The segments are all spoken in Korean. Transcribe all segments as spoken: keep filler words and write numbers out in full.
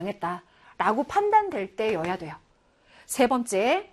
당했다라고 판단될 때여야 돼요. 세 번째,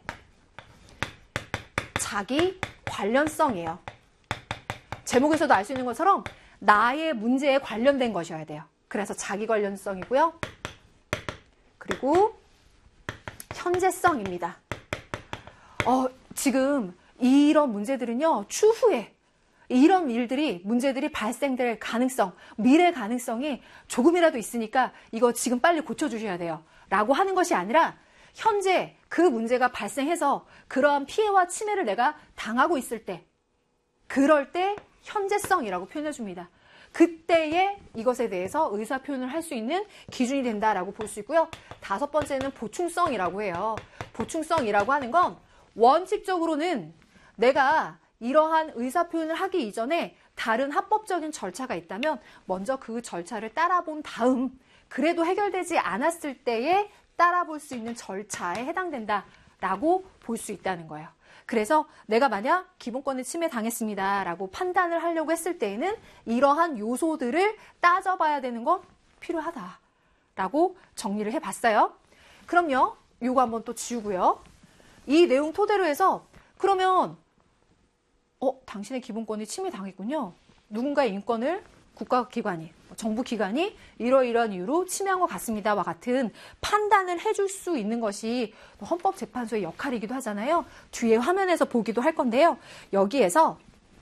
자기 관련성이에요. 제목에서도 알 수 있는 것처럼 나의 문제에 관련된 것이어야 돼요. 그래서 자기 관련성이고요. 그리고 현재성입니다. 어, 지금 이런 문제들은요, 추후에 이런 일들이, 문제들이 발생될 가능성, 미래 가능성이 조금이라도 있으니까 이거 지금 빨리 고쳐주셔야 돼요. 라고 하는 것이 아니라 현재 그 문제가 발생해서 그러한 피해와 침해를 내가 당하고 있을 때, 그럴 때 현재성이라고 표현해줍니다. 그때에 이것에 대해서 의사표현을 할 수 있는 기준이 된다라고 볼 수 있고요. 다섯 번째는 보충성이라고 해요. 보충성이라고 하는 건 원칙적으로는 내가 이러한 의사표현을 하기 이전에 다른 합법적인 절차가 있다면 먼저 그 절차를 따라본 다음 그래도 해결되지 않았을 때에 따라볼 수 있는 절차에 해당된다라고 볼 수 있다는 거예요. 그래서 내가 만약 기본권을 침해당했습니다라고 판단을 하려고 했을 때에는 이러한 요소들을 따져봐야 되는 건 필요하다라고 정리를 해봤어요. 그럼요, 요거 한번 또 지우고요. 이 내용 토대로 해서 그러면 어, 당신의 기본권이 침해당했군요. 누군가의 인권을 국가기관이, 정부기관이 이러이러한 이유로 침해한 것 같습니다와 같은 판단을 해줄 수 있는 것이 헌법재판소의 역할이기도 하잖아요. 뒤에 화면에서 보기도 할 건데요. 여기에서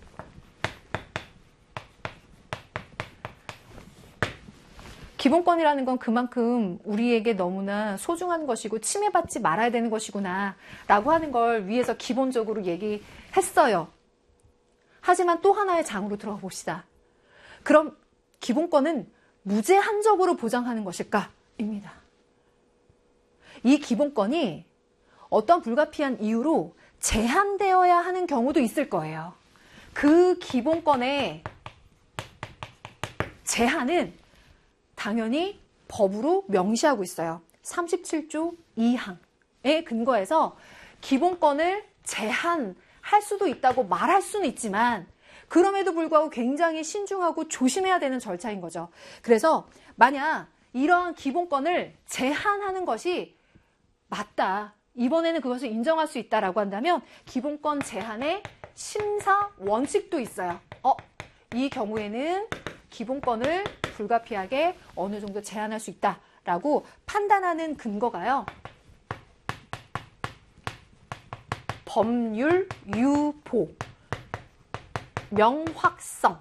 기본권이라는 건 그만큼 우리에게 너무나 소중한 것이고 침해받지 말아야 되는 것이구나 라고 하는 걸 위에서 기본적으로 얘기했어요. 하지만 또 하나의 장으로 들어가 봅시다. 그럼 기본권은 무제한적으로 보장하는 것일까? 입니다. 이 기본권이 어떤 불가피한 이유로 제한되어야 하는 경우도 있을 거예요. 그 기본권의 제한은 당연히 법으로 명시하고 있어요. 삼십칠 조 이 항에 근거해서 기본권을 제한할 수도 있다고 말할 수는 있지만 그럼에도 불구하고 굉장히 신중하고 조심해야 되는 절차인 거죠. 그래서 만약 이러한 기본권을 제한하는 것이 맞다, 이번에는 그것을 인정할 수 있다라고 한다면 기본권 제한의 심사 원칙도 있어요. 어, 이 경우에는 기본권을 불가피하게 어느 정도 제한할 수 있다라고 판단하는 근거가요. 법률 유보, 명확성.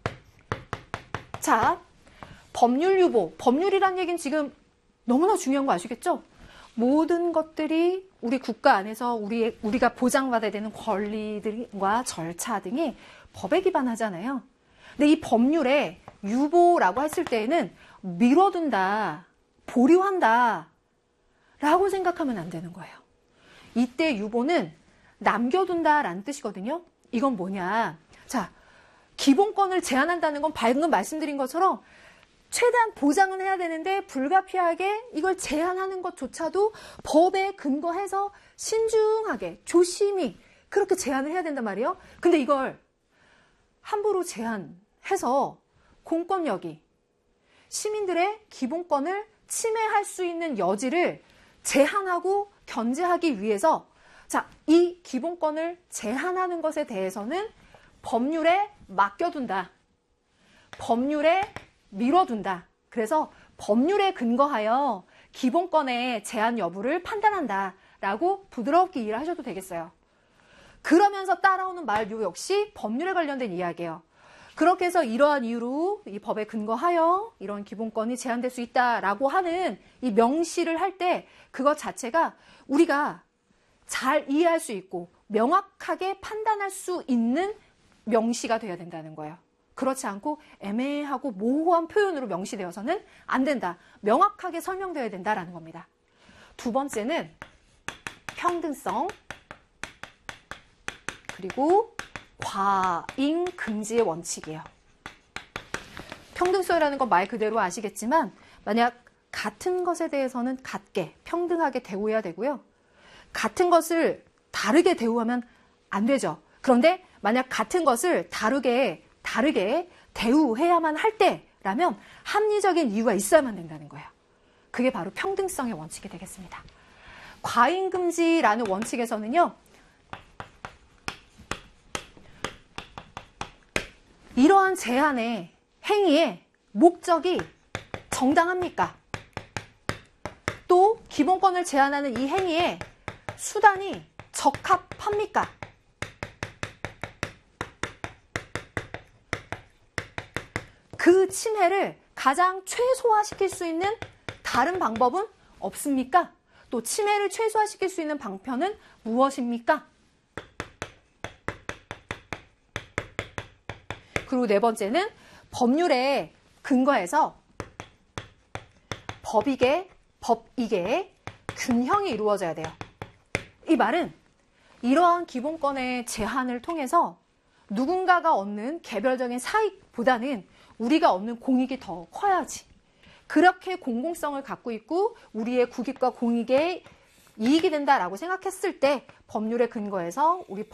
자, 법률 유보. 법률이란 얘기는 지금 너무나 중요한 거 아시겠죠? 모든 것들이 우리 국가 안에서 우리, 우리가 보장받아야 되는 권리들과 절차 등이 법에 기반하잖아요. 근데 이 법률에 유보라고 했을 때에는 미뤄둔다, 보류한다 라고 생각하면 안 되는 거예요. 이때 유보는 남겨둔다라는 뜻이거든요. 이건 뭐냐? 자, 기본권을 제한한다는 건 방금 말씀드린 것처럼 최대한 보장은 해야 되는데 불가피하게 이걸 제한하는 것조차도 법에 근거해서 신중하게 조심히 그렇게 제한을 해야 된단 말이에요. 근데 이걸 함부로 제한해서 공권력이 시민들의 기본권을 침해할 수 있는 여지를 제한하고 견제하기 위해서 자, 이 기본권을 제한하는 것에 대해서는 법률에 맡겨둔다. 법률에 미뤄둔다. 그래서 법률에 근거하여 기본권의 제한 여부를 판단한다. 라고 부드럽게 이해를 하셔도 되겠어요. 그러면서 따라오는 말 요 역시 법률에 관련된 이야기예요. 그렇게 해서 이러한 이유로 이 법에 근거하여 이런 기본권이 제한될 수 있다라고 하는 이 명시를 할 때 그것 자체가 우리가 잘 이해할 수 있고 명확하게 판단할 수 있는 명시가 되어야 된다는 거예요. 그렇지 않고 애매하고 모호한 표현으로 명시되어서는 안 된다. 명확하게 설명되어야 된다라는 겁니다. 두 번째는 평등성, 그리고 과잉 금지의 원칙이에요. 평등성이라는 건 말 그대로 아시겠지만 만약 같은 것에 대해서는 같게 평등하게 대우해야 되고요. 같은 것을 다르게 대우하면 안 되죠. 그런데 만약 같은 것을 다르게 다르게 대우해야만 할 때라면 합리적인 이유가 있어야만 된다는 거예요. 그게 바로 평등성의 원칙이 되겠습니다. 과잉금지라는 원칙에서는요, 이러한 제한의 행위의 목적이 정당합니까? 또 기본권을 제한하는 이 행위의 수단이 적합합니까? 그 침해를 가장 최소화시킬 수 있는 다른 방법은 없습니까? 또 침해를 최소화시킬 수 있는 방편은 무엇입니까? 그리고 네 번째는 법률에 근거해서 법익의, 법익의 균형이 이루어져야 돼요. 이 말은 이러한 기본권의 제한을 통해서 누군가가 얻는 개별적인 사익보다는 우리가 얻는 공익이 더 커야지. 그렇게 공공성을 갖고 있고 우리의 국익과 공익에 이익이 된다라고 생각했을 때 법률에 근거해서 우리